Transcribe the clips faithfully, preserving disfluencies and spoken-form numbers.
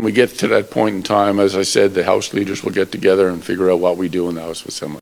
we get to that point in time, as I said, the House leaders will get together and figure out what we do in the House of Assembly.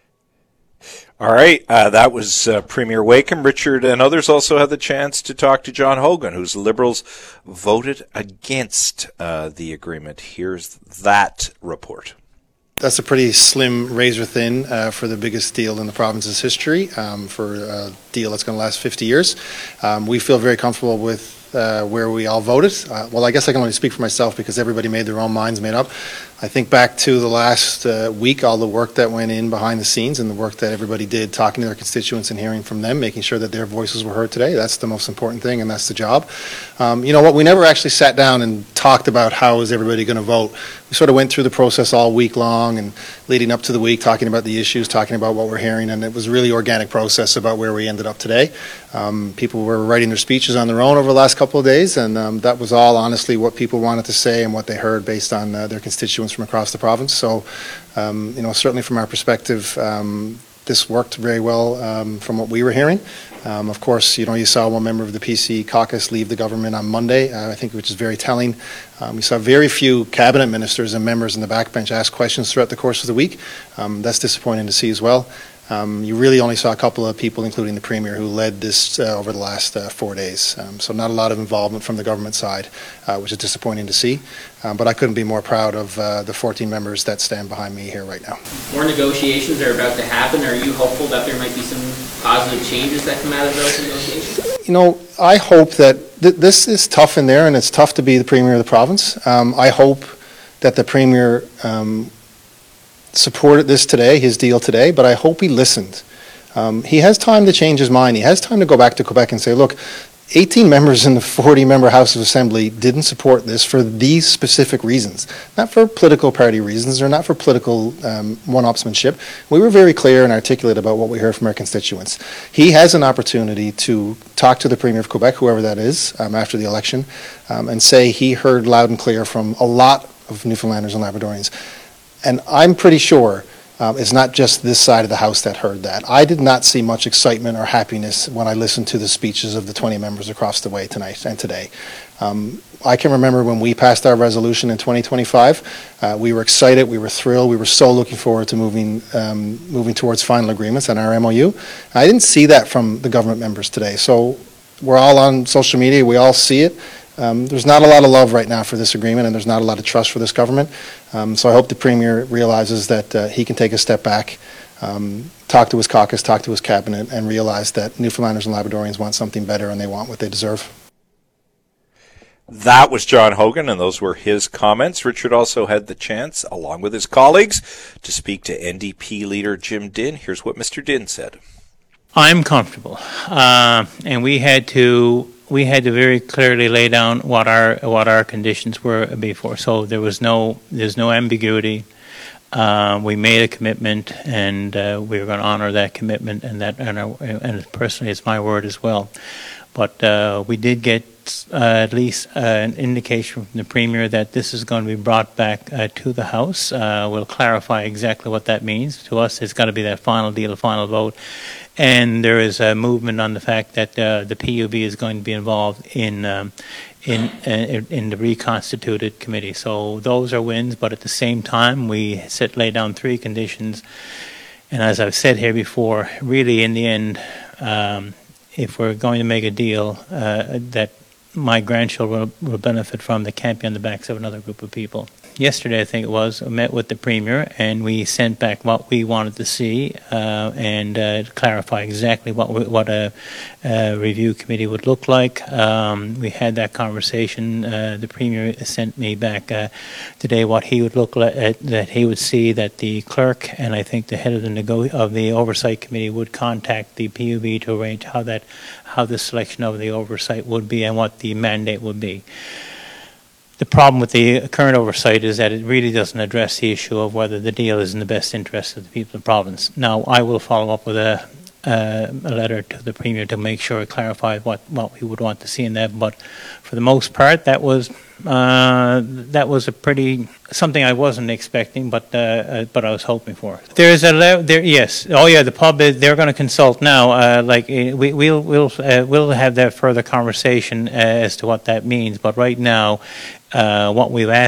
All right, uh, that was uh, Premier Wakeham. Richard and others also had the chance to talk to John Hogan, whose Liberals voted against uh, the agreement. Here's that report. That's a pretty slim razor thin uh, for the biggest deal in the province's history, um, for a deal that's going to last fifty years. Um, we feel very comfortable with uh, where we all voted. Uh, well, I guess I can only speak for myself because everybody made their own minds made up. I think back to the last uh, week, all the work that went in behind the scenes and the work that everybody did talking to their constituents and hearing from them, making sure that their voices were heard today. That's the most important thing, and that's the job. Um, you know what, we never actually sat down and talked about how is everybody going to vote. We sort of went through the process all week long and leading up to the week, talking about the issues, talking about what we're hearing, and it was a really organic process about where we ended up today. Um, people were writing their speeches on their own over the last couple of days, and um, that was all honestly what people wanted to say and what they heard based on uh, their constituents from across the province. So, um, you know, certainly from our perspective, um, this worked very well um, from what we were hearing. Um, of course, you know, you saw one member of the P C caucus leave the government on Monday, uh, I think, which is very telling. Um, we saw very few cabinet ministers and members in the backbench ask questions throughout the course of the week. Um, that's disappointing to see as well. Um, you really only saw a couple of people, including the Premier, who led this uh, over the last uh, four days. Um, so not a lot of involvement from the government side, uh, which is disappointing to see. Um, but I couldn't be more proud of uh, the fourteen members that stand behind me here right now. More negotiations are about to happen. Are you hopeful that there might be some positive changes that come out of those negotiations? You know, I hope that th this is tough in there, and it's tough to be the Premier of the province. Um, I hope that the Premier um, supported this today, his deal today, but I hope he listened. Um, he has time to change his mind. He has time to go back to Quebec and say, look, eighteen members in the forty member House of Assembly didn't support this for these specific reasons, not for political party reasons or not for political um, one-upsmanship. We were very clear and articulate about what we heard from our constituents. He has an opportunity to talk to the Premier of Quebec, whoever that is, um, after the election, um, and say he heard loud and clear from a lot of Newfoundlanders and Labradorians. And I'm pretty sure um, it's not just this side of the House that heard that. I did not see much excitement or happiness when I listened to the speeches of the twenty members across the way tonight and today. Um, I can remember when we passed our resolution in twenty twenty-five, uh, we were excited, we were thrilled, we were so looking forward to moving, um, moving towards final agreements on our M O U. I didn't see that from the government members today. So we're all on social media, we all see it. Um, there's not a lot of love right now for this agreement, and there's not a lot of trust for this government. Um, so I hope the Premier realizes that uh, he can take a step back, um, talk to his caucus, talk to his cabinet, and realize that Newfoundlanders and Labradorians want something better and they want what they deserve. That was John Hogan, and those were his comments. Richard also had the chance, along with his colleagues, to speak to N D P leader Jim Dinn. Here's what Mister Dinn said. I'm comfortable, uh, and we had to we had to very clearly lay down what our what our conditions were before. So there was no there's no ambiguity. Uh, we made a commitment, and uh, we were going to honor that commitment, and that and, our, and personally, it's my word as well. But uh, we did get uh, at least uh, an indication from the Premier that this is going to be brought back uh, to the House. Uh, we'll clarify exactly what that means. To us, it's got to be that final deal, final vote. And there is a movement on the fact that uh, the P U B is going to be involved in um, in uh, in the reconstituted committee. So those are wins, but at the same time, we set lay down three conditions. And as I've said here before, really in the end, um, if we're going to make a deal uh, that my grandchildren will, will benefit from, that can't be on the backs of another group of people. Yesterday, I think it was, I met with the Premier, and we sent back what we wanted to see uh, and uh, clarify exactly what we, what a, a review committee would look like. Um, we had that conversation. Uh, the Premier sent me back uh, today what he would look like, uh, that he would see that the clerk and I think the head of the nego of the oversight committee would contact the P U B to arrange how that how the selection of the oversight would be and what the mandate would be. The problem with the current oversight is that it really doesn't address the issue of whether the deal is in the best interest of the people of the province. Now, I will follow up with a, uh, a letter to the Premier to make sure it clarifies what, what we would want to see in that. But for the most part, that was uh, that was a pretty something I wasn't expecting, but uh, uh, but I was hoping for. There's a there yes oh yeah the pub is, they're going to consult now. Uh, like uh, we we'll we'll uh, we'll have that further conversation uh, as to what that means. But right now, uh, what we've asked.